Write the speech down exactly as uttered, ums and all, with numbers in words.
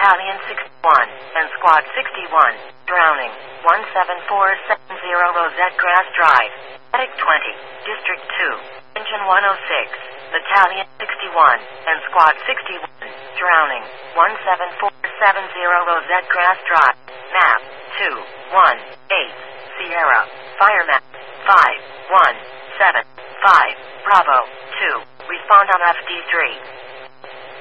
Battalion sixty-one, and Squad sixty-one, drowning. one seven four seven zero Rosette Grass Drive. Medic twenty, District two, Engine one oh six, Battalion sixty-one, and Squad sixty-one, drowning. one seven four seven zero Rosette Grass Drive. Map two one eight, Sierra. Fire map five one seven five, Bravo two. Respond on F D three.